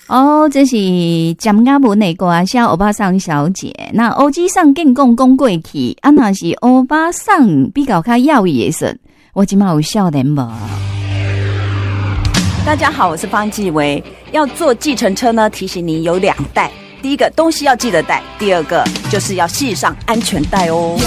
哦，这是江家文的歌写欧巴桑小姐。那欧基上更讲过去，啊那是欧巴桑比较较要义的说，我今嘛有少年无？ 大家好，我是方季薇。要坐计程车呢，提醒你有2带，第一个东西要记得带，第二个就是要系上安全带哦。